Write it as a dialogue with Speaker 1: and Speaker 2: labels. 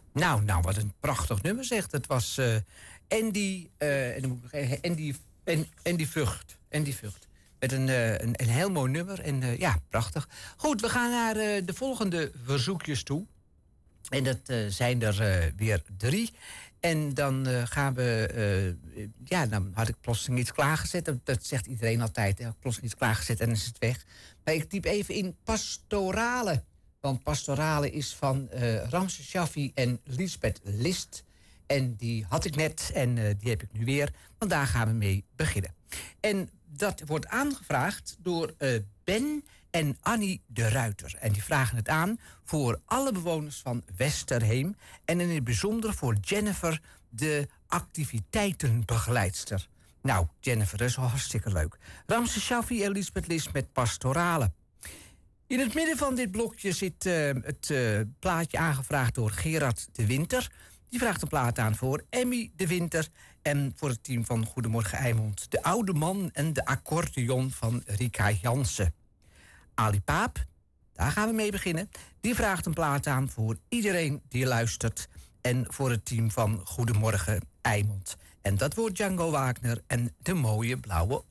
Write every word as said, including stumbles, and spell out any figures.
Speaker 1: Nou, nou, wat een prachtig nummer zegt. Het was uh, Andy, uh, en dan moet ik nog even, Andy, Andy Vught. Andy Vught. Met een, uh, een, een heel mooi nummer. En uh, ja, prachtig. Goed, we gaan naar uh, de volgende verzoekjes toe. En dat uh, zijn er uh, weer drie. En dan uh, gaan we... Uh, ja, dan had ik plotseling iets klaargezet. Dat, dat zegt iedereen altijd. Hè? Plotseling iets klaargezet en dan is het weg. Maar ik typ even in pastorale. Want pastorale is van uh, Ramses Shaffi en Lisbeth List. En die had ik net en uh, die heb ik nu weer. Want daar gaan we mee beginnen. En dat wordt aangevraagd door uh, Ben en Annie de Ruiter. En die vragen het aan voor alle bewoners van Westerheem. En in het bijzonder voor Jennifer, de activiteitenbegeleidster. Nou, Jennifer, dat is wel hartstikke leuk. Ramses Shaffi en Lisbeth List met pastorale. In het midden van dit blokje zit uh, het uh, plaatje aangevraagd door Gerard de Winter. Die vraagt een plaat aan voor Emmy de Winter. En voor het team van Goedemorgen Eimond, de oude man en de accordeon van Rika Jansen. Ali Paap, daar gaan we mee beginnen. Die vraagt een plaat aan voor iedereen die luistert. En voor het team van Goedemorgen Eimond. En dat wordt Django Wagner en de mooie blauwe